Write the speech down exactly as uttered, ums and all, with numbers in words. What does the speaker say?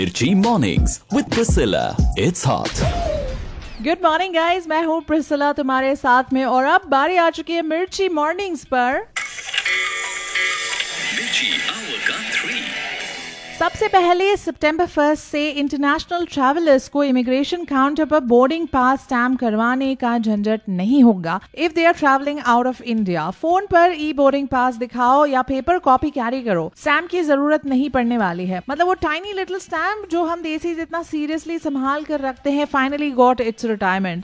मिर्ची mornings with Priscilla, it's hot. Good morning guys, मैं हूँ प्रिसिला तुम्हारे साथ में और अब बारी आ चुकी है मिर्ची मॉर्निंग्स पर। मिर्ची आवर का थ्री। सबसे पहले सितंबर फर्स्ट से इंटरनेशनल ट्रैवलर्स को इमिग्रेशन काउंटर पर बोर्डिंग पास स्टैम्प करवाने का झंझट नहीं होगा if they are travelling out of India. Phone पर ई बोर्डिंग पास दिखाओ या पेपर कॉपी कैरी करो, स्टैम्प की जरूरत नहीं पड़ने वाली है। मतलब वो टाइनी लिटिल स्टैम्प जो हम देसी जितना सीरियसली संभाल कर रखते हैं फाइनली गॉट इट्स रिटायरमेंट।